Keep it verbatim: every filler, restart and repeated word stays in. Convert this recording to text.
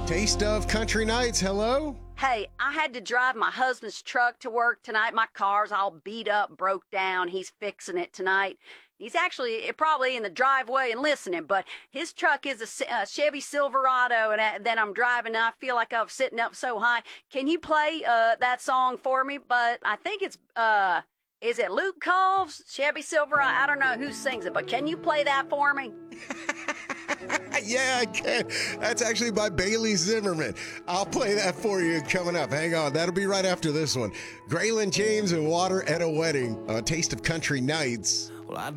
Taste of Country Nights, hello? Hey, I had to drive my husband's truck to work tonight. My car's all beat up, broke down. He's fixing it tonight. He's actually probably in the driveway and listening, but his truck is a, Si- a Chevy Silverado, and I- then I'm driving, and I feel like I'm sitting up so high. Can you play uh, that song for me? But I think it's, uh, is it Luke Combs, Chevy Silverado? I don't know who sings it, but can you play that for me? Yeah, I can. That's actually by Bailey Zimmerman. I'll play that for you coming up. Hang on. That'll be right after this one. Graylin James and Water at a Wedding on Taste of Country Nights. Well, I